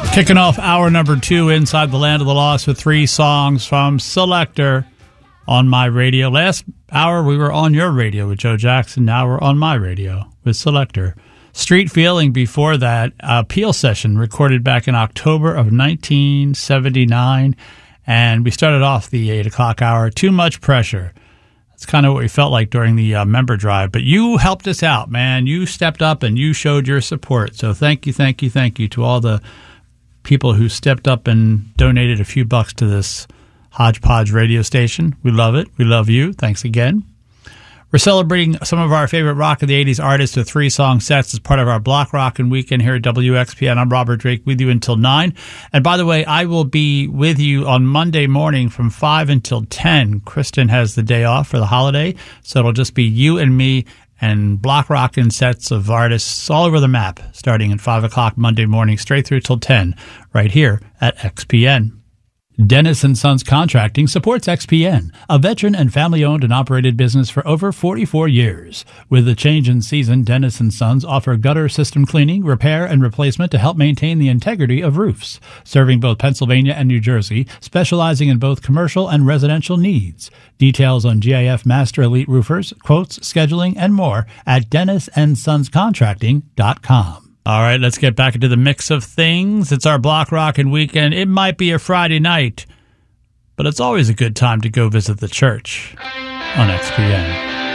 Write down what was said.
Kicking off hour number 2 inside the Land of the Lost with 3 songs from Selecter on my radio. Last hour we were on your radio with Joe Jackson. Now we're on my radio with Selecter. Street Feeling before that, a Peel session recorded back in October of 1979. And we started off the 8 o'clock hour, Too Much Pressure. That's kind of what we felt like during the member drive. But you helped us out, man. You stepped up and you showed your support. So thank you to all the people who stepped up and donated a few bucks to this hodgepodge radio station. We love it. We love you. Thanks again. We're celebrating some of our favorite rock of the 80s artists with 3-song sets as part of our Block Rockin' Weekend here at WXPN. I'm Robert Drake with you until 9. And by the way, I will be with you on Monday morning from 5 until 10. Kristen has the day off for the holiday, so it'll just be you and me and block rockin' sets of artists all over the map, starting at 5 o'clock Monday morning, straight through till 10, right here at XPN. Dennis & Sons Contracting supports XPN, a veteran and family-owned and operated business for over 44 years. With the change in season, Dennis & Sons offer gutter system cleaning, repair, and replacement to help maintain the integrity of roofs. Serving both Pennsylvania and New Jersey, specializing in both commercial and residential needs. Details on GIF Master Elite Roofers, quotes, scheduling, and more at DennisandSonsContracting.com. All right, let's get back into the mix of things. It's our Block Rockin' Weekend. It might be a Friday night, but it's always a good time to go visit the church on XPN.